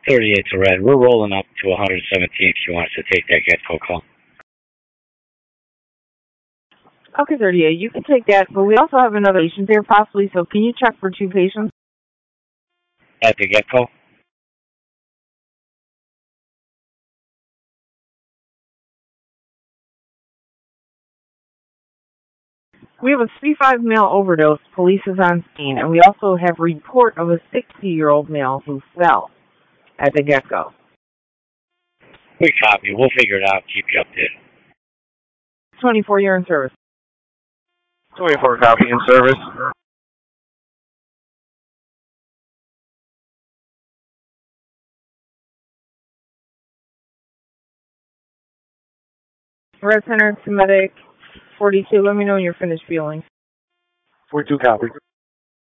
38 to red. We're rolling up to 117 if you want us to take that Getco call. Okay, 38. You can take that, but we also have another patient there possibly, so can you check for 2 patients? At the Getco? We have a 35 male overdose. Police is on scene, and we also have a report of a 60-year-old male who fell at the Getco. We copy. We'll figure it out. Keep you updated. 24, you're in service. 24 copy in service. Red Center to Medic 42. Let me know when you're finished feeling. 42 copy.